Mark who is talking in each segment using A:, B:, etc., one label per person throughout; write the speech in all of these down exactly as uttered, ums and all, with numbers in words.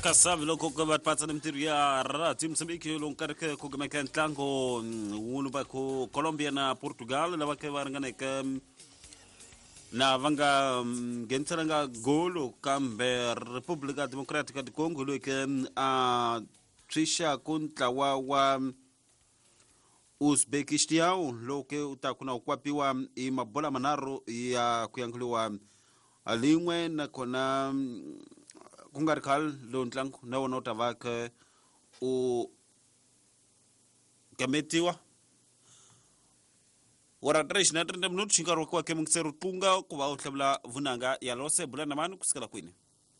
A: Kasavi loko ka bat patsa na mitiru ya rati Msambiki long karke ko gameka ntlango unu ba ko Colombia na Portugal la ba ke varangane ka na vanga gentsanga golo kambe Republika Democratica de Congo lo ke a trisha kontra wa wa Uzbekistan lo ke utakuna ukwapiwa i mabola manaro ya kuyanguliwa alingwe na kona kungarikal lo ntlango na wona utavaka u kametiwa ora dresh na trenta minutos chingaro kwa ke mungseru tunga kuba utlabla vunanga ya lose bulana manu kusikala kwini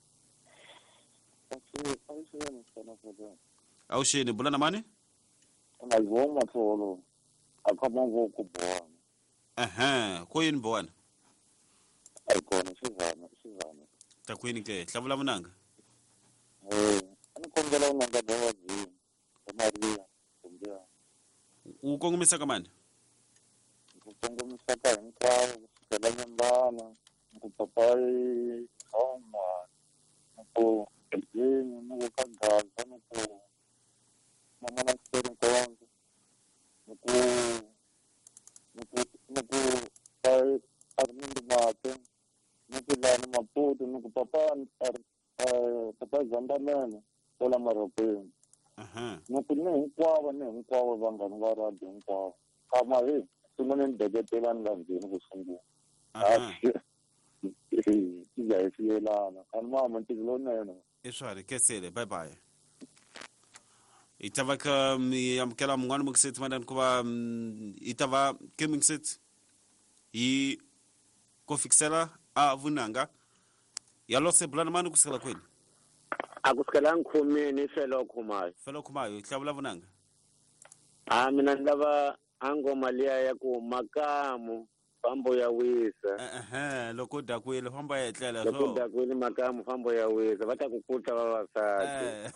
A: au shene bulana mani
B: ngazoma tholo akama voko bwana
A: aha koyin bwana
B: ayikona sizana sizana
A: takwini ke tlabla vunanga
B: eh anikombela unanga dawazi Maria kumbia
A: ukongomisa kamani
B: ukongomisa ka hinkwavo kusikela nyambana kupapai homa ku elini nuku ka gaza nuku mama na siteri nkonzo nuku nuku nuku pai armindi mate nuku lani maputo nuku papa papa zandamene tola maropeni
A: aha
B: nuku ni hinkwavo ni hinkwavo vanghani va radio hinkwavo kama hi sungune ni deketelani la ndzeni ku sungula
A: aha
B: tiza hi siyelana kani mama ntiki lonene
A: eswari kesele bye bye itava ka amkela mungwana mukset mandan kuba itava kemingset i ko fixela a vunanga yalose bulana manu kusikala kwini
C: akusikela nkhumini felo khumayo
A: felo khumayo ihlabula vunanga
C: ah mina ndava angoma liya ya ku makamu fambo ya wisa
A: aha loko dakwile famba ya etlela so
C: loko dakwile makamu fambo ya wisa vata kukuta vavasati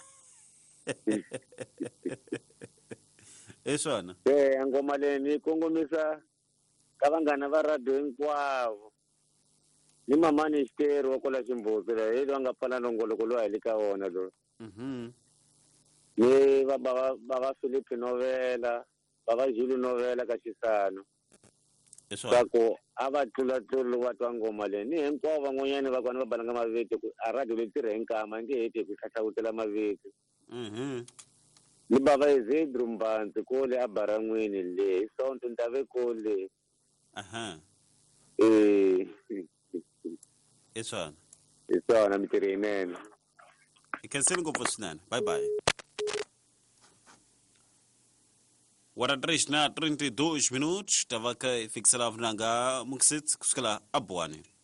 A: eswana
C: eh angoma leni kongomisa kavangana va radio hinkwavo ni mamani xiteri wa kola ximbuzi la hi lo nga pfala nongoloko lo halika wona lo
A: mhm
C: ni va bava bava Philip Novela bava Jules Novela ka xisano
A: eswana
C: sako ava tlula tlula wa twa ngoma leni hinkwavo van'wanyani va kona va balanga maviti ku a radio le tirhe nkama nge heti ku hlahlawutela maviti
A: mhm
C: ni bava Izidru Mbanzi kule a Baran'wini le hi sonto ntave kule
A: aha
C: eh
A: eswana
C: isona mitirhi yinene
A: ikenseni ngopfu swinene bye bye wara dresh na trinta e dois minutos tava ka fixela vunanga mukset kusikala abwane